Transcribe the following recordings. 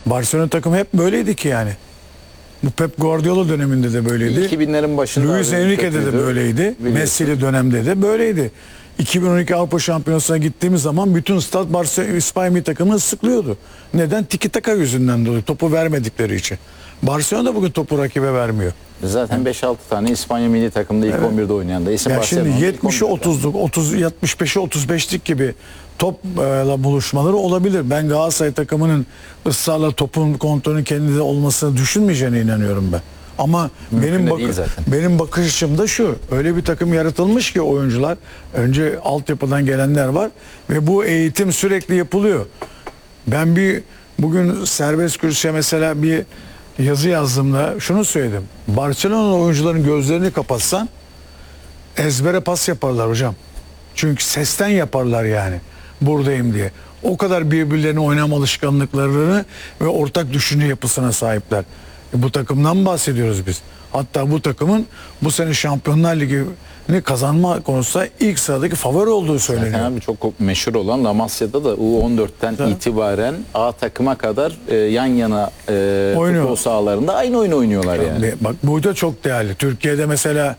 Barcelona takımı hep böyleydi ki yani. Bu Pep Guardiola döneminde de böyleydi. 2000'lerin başında. Luis Enrique'de de böyleydi. Messi'li dönemde de böyleydi. 2012 Avrupa Şampiyonası'na gittiğimiz zaman bütün stat Barcelona İspanya milli takımını ıslıklıyordu. Neden? Tiki taka yüzünden dolayı. Topu vermedikleri için. Barcelona da bugün topu rakibe vermiyor. Zaten 5-6 tane İspanya milli takımda ilk 11'de oynayan da isim Ya Barcelona'nın şimdi ilk 70'i 11'de. 30'luk, 75'i 35'lik gibi topla buluşmaları olabilir. Ben Galatasaray takımının ısrarla topun kontrolünün kendinde olmasını düşünmeyeceğine inanıyorum ben. Ama Mümkün de değil zaten. benim bakış açım da şu. Öyle bir takım yaratılmış ki oyuncular, önce altyapıdan gelenler var ve bu eğitim sürekli yapılıyor. Ben bugün serbest görüşe mesela bir yazı yazdığımda şunu söyledim. Barcelona oyuncuların gözlerini kapatsan ezbere pas yaparlar hocam. Çünkü sesten yaparlar yani. Buradayım diye. O kadar birbirlerine oynama alışkanlıklarını ve ortak düşünce yapısına sahipler. Bu takımdan bahsediyoruz biz. Hatta bu takımın bu sene Şampiyonlar Ligi'ni kazanma konusunda ilk sıradaki favori olduğu söyleniyor. Zaten abi çok meşhur olan Lamasya'da da U14'ten itibaren A takıma kadar yan yana futbol sahalarında aynı oyun oynuyorlar yani. Bak bu da çok değerli. Türkiye'de mesela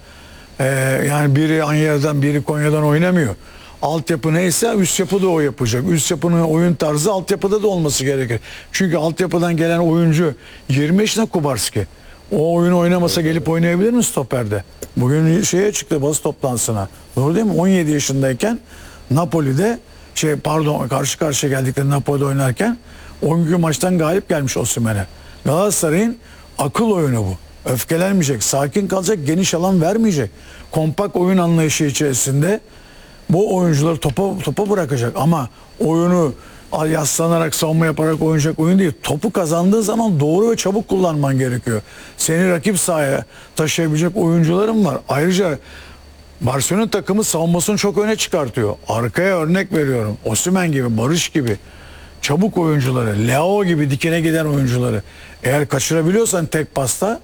yani biri Anya'dan biri Konya'dan oynamıyor. Altyapı neyse üst yapı da o yapacak. Üst yapının oyun tarzı altyapıda da olması gerekir. Çünkü altyapıdan gelen oyuncu 20 yaşında Kubarski. O oyunu oynamasa gelip oynayabilir mi stoperde? Bugün şeye çıktı basın toplantısına. Doğru değil mi? 17 yaşındayken Napoli'de karşı karşıya geldikleri Napoli'de oynarken 10 gün maçtan galip gelmiş Osimhen'e. Galatasaray'ın akıl oyunu bu. Öfkelenmeyecek, sakin kalacak, geniş alan vermeyecek. Kompakt oyun anlayışı içerisinde bu oyuncuları topa bırakacak ama oyunu yaslanarak savunma yaparak oynayacak oyun değil. Topu kazandığı zaman doğru ve çabuk kullanman gerekiyor. Seni rakip sahaya taşıyabilecek oyuncuların var. Ayrıca Barcelona takımı savunmasını çok öne çıkartıyor. Arkaya örnek veriyorum. Osimhen gibi, Barış gibi çabuk oyuncuları, Leao gibi dikine giden oyuncuları eğer kaçırabiliyorsan tek pasta,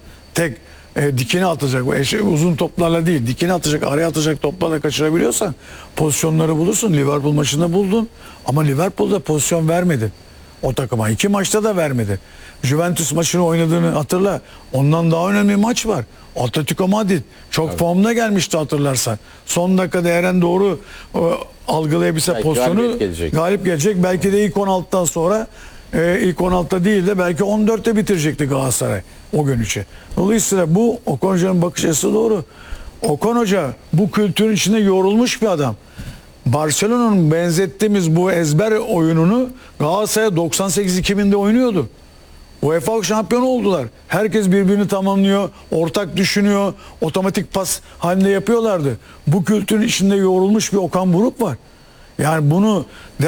dikine atacak, uzun toplarla değil, dikine atacak, araya atacak toplarla kaçırabiliyorsan pozisyonları bulursun. Liverpool maçında buldun ama Liverpool'da pozisyon vermedin o takıma. 2 maçta da vermedi. Juventus maçını oynadığını hatırla. Ondan daha önemli bir maç var. Atletico Madrid çok formda gelmişti hatırlarsan. Son dakikada Eren doğru algılayabilse pozisyonu galip gelecek. Belki de ilk 16'dan sonra ilk 16'da değil de belki 14'te bitirecekti Galatasaray o gün için. Dolayısıyla bu Okan Hoca'nın bakış açısı doğru. Okan Hoca bu kültürün içinde yoğrulmuş bir adam. Barcelona'nın benzettiğimiz bu ezber oyununu Galatasaray 98-2000'de oynuyordu. UEFA şampiyonu oldular. Herkes birbirini tamamlıyor, ortak düşünüyor, otomatik pas halinde yapıyorlardı. Bu kültürün içinde yoğrulmuş bir Okan Buruk var. Yani bunu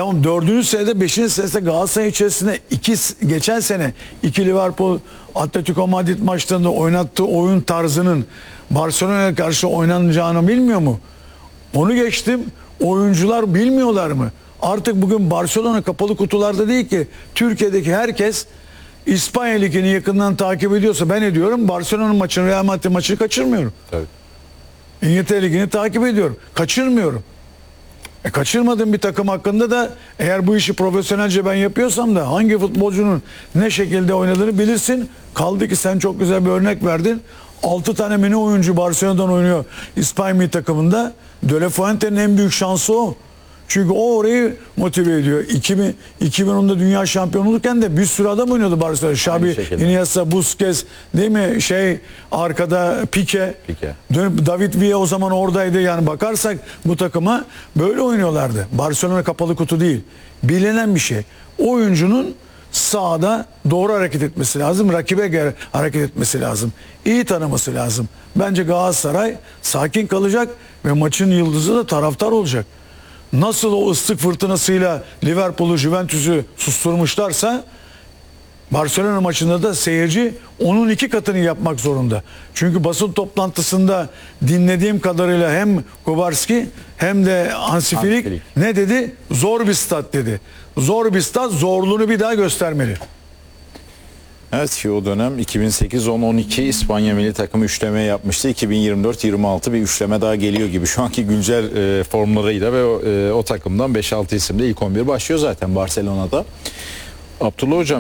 4. senede 5. senede Galatasaray içerisinde geçen sene 2 Liverpool Atletico Madrid maçlarında oynattığı oyun tarzının Barcelona'ya karşı oynanacağını bilmiyor mu? Onu geçtim. Oyuncular bilmiyorlar mı? Artık bugün Barcelona kapalı kutularda değil ki. Türkiye'deki herkes İspanya Ligi'ni yakından takip ediyorsa ben ediyorum. Barcelona'nın maçını, Real Madrid maçını kaçırmıyorum. Tabii. İngiltere Ligi'ni takip ediyorum. Kaçırmıyorum. Kaçırmadığım bir takım hakkında da eğer bu işi profesyonelce ben yapıyorsam da hangi futbolcunun ne şekilde oynadığını bilirsin. Kaldı ki sen çok güzel bir örnek verdin. 6 tane mini oyuncu Barcelona'dan oynuyor İspanya milli takımında. De La Fuente'nin en büyük şansı o. Çünkü o orayı motive ediyor. 2010'da dünya şampiyonu olurken de bir sürü adam oynuyordu Barcelona. Xabi, Iniesta, Busquets, değil mi? Arkada Pique. David Villa o zaman oradaydı. Yani bakarsak bu takıma böyle oynuyorlardı. Barcelona kapalı kutu değil. Bilinen bir şey. Oyuncunun sahada doğru hareket etmesi lazım. Rakibe göre hareket etmesi lazım. İyi tanıması lazım. Bence Galatasaray sakin kalacak ve maçın yıldızı da taraftar olacak. Nasıl o ıslık fırtınasıyla Liverpool'u, Juventus'u susturmuşlarsa Barcelona maçında da seyirci onun 2 katını yapmak zorunda. Çünkü basın toplantısında dinlediğim kadarıyla hem Kubarski hem de Hansi Flick ne dedi? Zor bir stat dedi. Zor bir stat, zorluğunu bir daha göstermeli. Evet, o dönem 2008-10-12 İspanya milli takımı üçleme yapmıştı. 2024-26 bir üçleme daha geliyor gibi. Şu anki güncel formlarıyla ve o takımdan 5-6 isimde ilk 11 başlıyor zaten Barcelona'da. Abdullah Hocam